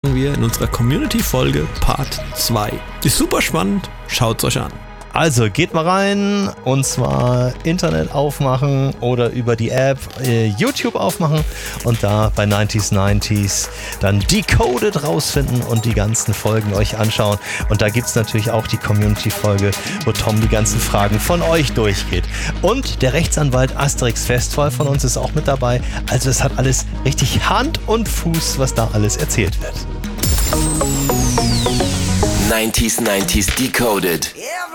wir in unserer Community-Folge Part 2. Ist super spannend, schaut's euch an. Also geht mal rein, und zwar Internet aufmachen oder über die App YouTube aufmachen und da bei 90s dann Decoded rausfinden und die ganzen Folgen euch anschauen. Und da gibt es natürlich auch die Community-Folge, wo Tom die ganzen Fragen von euch durchgeht. Und der Rechtsanwalt Asterix Festvoll von uns ist auch mit dabei. Also es hat alles richtig Hand und Fuß, was da alles erzählt wird. 90s Decoded.